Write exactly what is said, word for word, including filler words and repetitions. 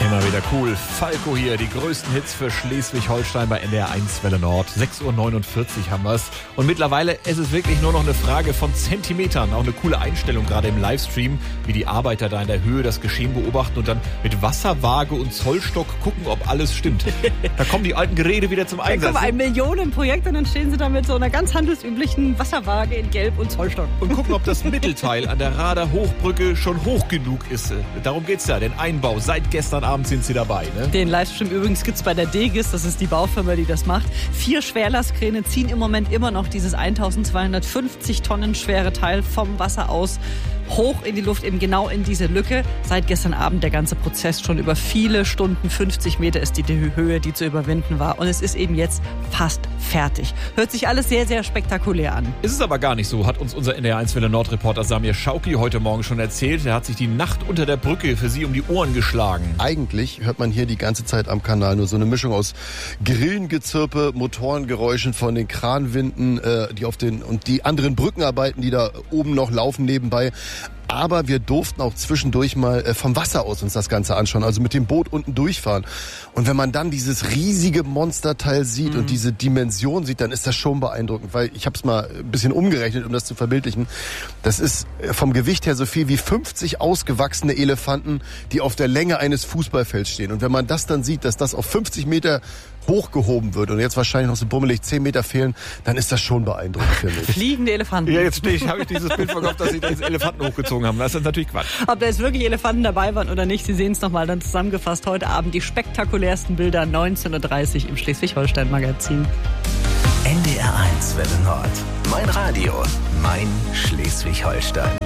Immer wieder cool. Falco hier, die größten Hits für Schleswig-Holstein bei N D R eins Welle Nord. sechs Uhr neunundvierzig haben wir es. Und mittlerweile ist es wirklich nur noch eine Frage von Zentimetern. Auch eine coole Einstellung, gerade im Livestream, wie die Arbeiter da in der Höhe das Geschehen beobachten und dann mit Wasserwaage und Zollstock gucken, ob alles stimmt. Da kommen die alten Geräte wieder zum Einsatz. Da kommt ein Millionenprojekt und dann stehen sie da mit so einer ganz handelsüblichen Wasserwaage in Gelb und Zollstock. Und gucken, ob das Mittelteil an der Rader Hochbrücke schon hoch genug ist. Darum geht's ja, den Einbau. Seit gestern Abend sind sie dabei. Ne? Den Livestream übrigens gibt's bei der Degis, das ist die Baufirma, die das macht. Vier Schwerlastkräne ziehen im Moment immer noch dieses eintausendzweihundertfünfzig Tonnen schwere Teil vom Wasser aus hoch in die Luft, eben genau in diese Lücke. Seit gestern Abend der ganze Prozess schon über viele Stunden, fünfzig Meter ist die Höhe, die zu überwinden war. Und es ist eben jetzt fast fertig. Hört sich alles sehr, sehr spektakulär an. Ist es aber gar nicht so, hat uns unser N D R eins Welle Nord-Reporter Samir Schauki heute Morgen schon erzählt. Er hat sich die Nacht unter der Brücke für sie um die Ohren geschlagen. Eigentlich hört man hier die ganze Zeit am Kanal nur so eine Mischung aus Grillengezirpe, Motorengeräuschen von den Kranwinden, äh, die auf den und die anderen Brückenarbeiten, die da oben noch laufen nebenbei. Aber wir durften auch zwischendurch mal äh, vom Wasser aus uns das Ganze anschauen, also mit dem Boot unten durchfahren. Und wenn man dann dieses riesige Monsterteil sieht mhm. und diese Dimension sieht, dann ist das schon beeindruckend, weil ich habe es mal ein bisschen umgerechnet, um das zu verbildlichen. Das ist vom Gewicht her so viel wie fünfzig ausgewachsene Elefanten, die auf der Länge eines Fußballfelds stehen. Und wenn man das dann sieht, dass das auf fünfzig Meter hochgehoben wird und jetzt wahrscheinlich noch so bummelig zehn Meter fehlen, dann ist das schon beeindruckend für mich. Fliegende Elefanten. Ja, jetzt habe ich dieses Bild vor Kopf, dass sie da jetzt Elefanten hochgezogen haben. Das ist natürlich Quatsch. Ob da jetzt wirklich Elefanten dabei waren oder nicht, Sie sehen es nochmal dann zusammengefasst heute Abend. Die spektakulärsten Bilder neunzehn Uhr dreißig im Schleswig-Holstein-Magazin. N D R eins Welle Nord. Mein Radio, mein Schleswig-Holstein.